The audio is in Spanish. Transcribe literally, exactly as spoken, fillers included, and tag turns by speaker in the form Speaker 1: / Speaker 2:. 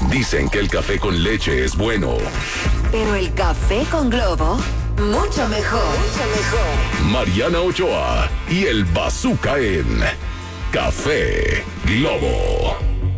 Speaker 1: Dicen que el café con leche es bueno.
Speaker 2: Pero el café con Globo, mucho mejor. Mucho mejor.
Speaker 1: Mariana Ochoa y el Bazooka en Café Globo.